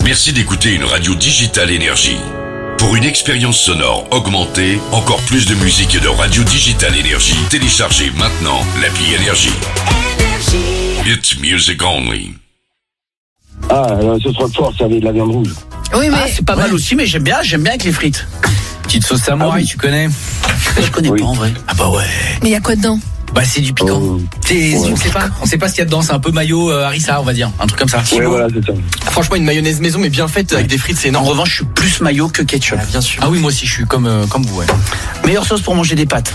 Merci d'écouter une radio Digital Énergie. Pour une expérience sonore augmentée, encore plus de musique et de radio Digital Énergie, téléchargez maintenant l'appli Énergie. It's music only. Ce sera fort, ça avait de la viande rouge. Oui, mais c'est pas mal aussi, mais j'aime bien avec les frites. Petite sauce samouraï, tu connais? Je connais pas en vrai. Ah bah ouais. mais il y a quoi dedans? Bah c'est du piquant. On sait pas ce qu'il y a dedans, c'est un peu mayo harissa, on va dire, un truc comme ça. Ouais, voilà, c'est ça. Franchement, une mayonnaise maison mais bien faite avec des frites, c'est En énorme. revanche, je suis plus mayo que ketchup. Ah, bien sûr. Ah oui, moi aussi je suis comme vous, ouais. Meilleure sauce pour manger des pâtes.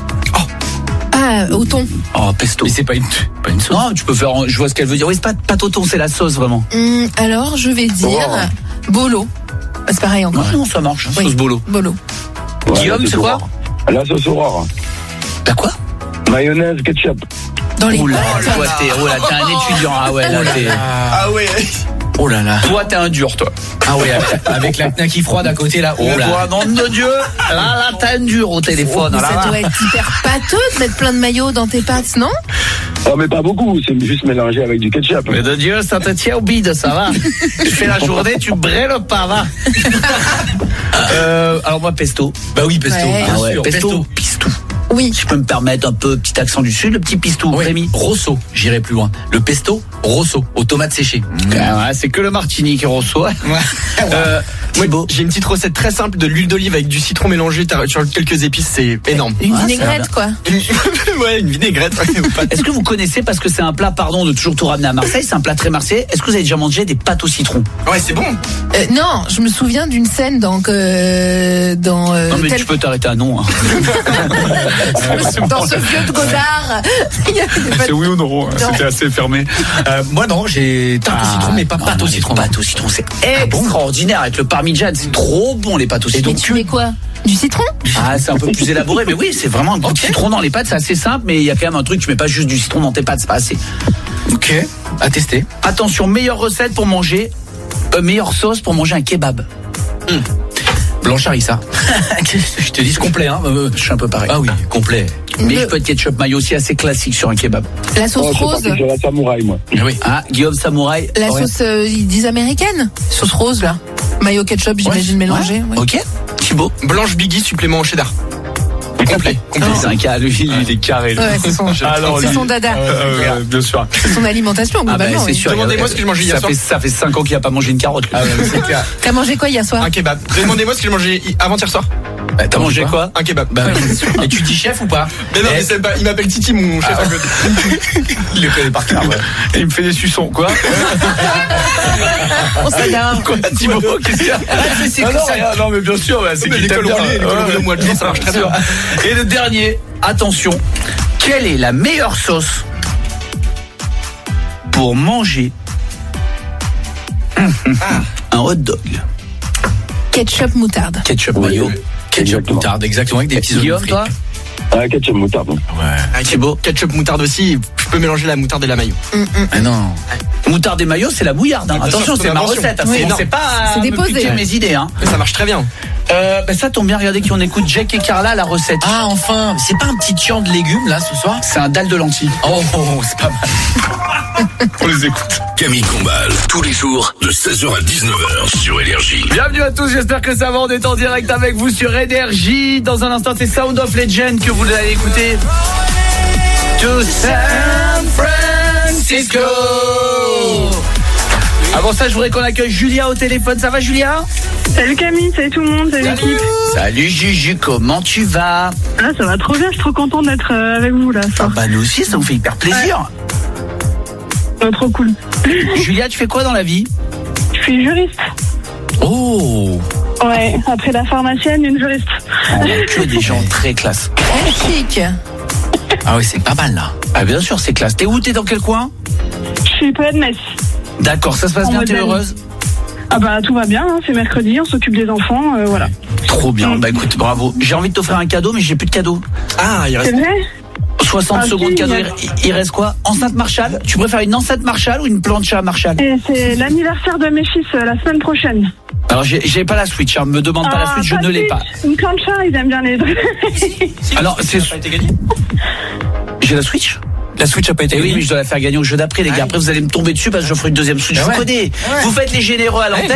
Au thon. Oh, pesto. Mais c'est pas une sauce. Non, tu peux faire, je vois ce qu'elle veut dire. Oui, c'est pas pâte au thon, c'est la sauce vraiment. Alors, je vais dire bolo. C'est pareil encore. Non, ça marche. Oui. Sauce bolo. Bolo. Ouais, Guillaume, la sauce c'est quoi? Aurore. La sauce Aurore. T'as quoi? Mayonnaise, ketchup. Dans les Oula, pâtes. toi, t'es un étudiant. Ah ouais, là, t'es. Ah ouais. Oh là là. Toi, t'es un dur, toi. Ah ouais, avec la knaki froide à côté là. Oh là. Toi, nom de Dieu. Là, t'as un dur au téléphone. Mais Là, ça là. doit être hyper pâteux de mettre plein de maillots dans tes pâtes, non? Oh, mais pas beaucoup, c'est juste mélangé avec du ketchup. Mais de Dieu, ça te tient au bide, ça va. Tu fais la journée, tu brûles pas, va. Alors moi, pesto. Bah oui, pesto. Ouais. Bien Ah ouais, sûr, pesto. Pistou. Oui. Si je peux me permettre un peu, petit accent du sud, le petit pistou, Ouais. Rémi. Rosso, j'irai plus loin. Le pesto, rosso, aux tomates séchées. Ah ouais, c'est que le martini qui reçoit. Moi, j'ai une petite recette très simple de l'huile d'olive avec du citron mélangé sur quelques épices, c'est énorme. Une Ah, vinaigrette, quoi. Ouais, une vinaigrette. Est-ce que vous connaissez, parce que c'est un plat, pardon, de toujours tout ramener à Marseille, c'est un plat très marseillais, est-ce que vous avez déjà mangé des pâtes au citron? Ouais, c'est bon. Non, je me souviens d'une scène dans Non mais tu peux t'arrêter à non. Hein. dans ce vieux de Godard. Il y avait des pâtes- C'est oui ou non, Non. c'était assez fermé. Moi non, j'ai tarte au citron, mais pas pâte au citron. Pâte au citron, c'est extraordinaire avec le parmigiane, c'est trop bon les pâtes au citron. Mais tu mets quoi? Du citron? Ah, c'est un peu plus élaboré, mais oui, c'est vraiment un goût de citron dans les pâtes, c'est assez simple, mais il y a quand même un truc, tu mets pas juste du citron dans tes pâtes, c'est pas assez. Ok, à tester. Attention, meilleure recette pour manger, meilleure sauce pour manger un kebab. Blanche harissa. Je te dis ce complet, hein. Je suis un peu pareil. Ah oui, complet. Mais Le- je peux être ketchup mayo aussi assez classique sur un kebab. La sauce Oh, je suis rose? parti sur la samouraï, moi. Ah oui. Ah, Guillaume Samouraï. La Ouais. sauce, ils disent américaine? Sauce rose, là. Mayo ketchup, j'imagine, mélangé. Ouais. Ok. Thibaut. Blanche Biggie, supplément au cheddar. Complet. C'est un cas, lui, il est carré. lui. Ouais, c'est son, Alors, c'est lui- son dada. Bien sûr. C'est son alimentation, Ah bah globalement. c'est oui. sûr. Demandez-moi ce que je mangeais hier soir. Ça fait 5 ans qu'il a pas mangé une carotte. lui. C'est clair. T'as mangé quoi hier soir? Un kebab. Demandez-moi ce que j'ai mangé avant-hier soir. Bah, t'as mangé quoi? Un kebab. Bah, et tu dis chef ou pas? Mais non, mais c'est pas, il m'appelle Titi, mon chef à côté. Il les connaît par cœur. Ouais. Et il me fait des suçons, quoi? On s'adore. Quoi, Thibaut? Qu'est-ce qu'il y a? Non, mais bien sûr, c'est Mais qu'il l'école t'aime bien. roulée, l'école roulée au mois de juin, ça marche très bien. Et le dernier, attention, quelle est la meilleure sauce pour manger un hot dog? Ketchup moutarde. Ketchup Oui, mayo. oui. Ketchup Exactement. moutarde, exactement, avec des petits oignons Guillaume, frits. toi? Ketchup moutarde. Ah, Thibaut? Ketchup moutarde aussi, je peux mélanger la moutarde et la mayo. Mais non. Moutarde et mayo, c'est la bouillarde. Hein. Bien Attention, sûr, c'est c'est ma l'invention. recette. Oui. C'est pas C'est me déposé. piquer mes idées. Hein. Mais ça marche très bien. Ça tombe bien, regardez qu'on écoute Jack et Carla, la recette. Ah, enfin, c'est pas un petit tian de légumes là ce soir? C'est un dalle de lentilles. Oh, c'est pas mal. On les écoute. Camille Combal, tous les jours de 16h à 19h sur Énergie. Bienvenue à tous, j'espère que ça va, on est en direct avec vous sur Énergie. Dans un instant, c'est Sound of Legend que vous allez écouter. To San Francisco. Avant ça, je voudrais qu'on accueille Julia au téléphone. Ça va, Julia? Salut Camille, salut tout le monde, salut l'équipe. Salut Juju, comment tu vas? Ah, ça va trop bien, je suis trop contente d'être avec vous là. Ah bah nous aussi, ça nous fait hyper plaisir. Trop cool. Julia, tu fais quoi dans la vie? Je suis juriste. Oh, Ouais, après la pharmacienne, une juriste. on a que des gens très classe. Chic. Ah oui, c'est pas mal là. Ah bien sûr, c'est classe. T'es où? T'es dans quel coin? Je suis poète de Metz. D'accord, ça se passe En bien, t'es modèle. heureuse? Ah bah tout va bien, hein, c'est mercredi, on s'occupe des enfants, voilà. Trop bien, bah écoute, bravo. J'ai envie de t'offrir un cadeau, mais j'ai plus de cadeau. Ah, il C'est reste. vrai? 60 Ah, secondes si, cadeau, il il reste quoi? Enceinte Marshall? Tu préfères une enceinte Marshall ou une plancha Marshall? Et c'est l'anniversaire de mes fils la semaine prochaine. Alors j'ai pas la Switch, hein. Me demande pas la Switch, je ne l'ai pas. Une plancha, ils aiment bien les trucs. Alors c'est... Ça a été gagné. J'ai la Switch? La Switch a pas été Eh oui, gagnée. mais je dois la faire gagner au jeu d'après, les gars. Après, vous allez me tomber dessus parce que j'offre une deuxième Switch. Je vous connais. Vous faites les généreux à l'antenne.